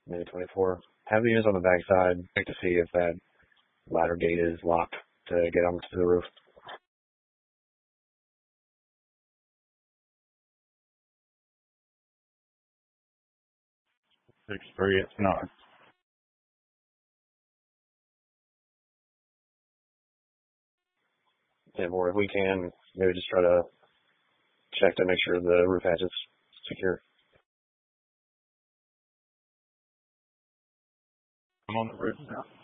maybe 24. Have the units on the backside. Check to see if that ladder gate is locked to get onto the roof. 6-3, it's not. Yeah, or if we can, maybe just try to check to make sure the roof hatch is secure. I'm on the roof now.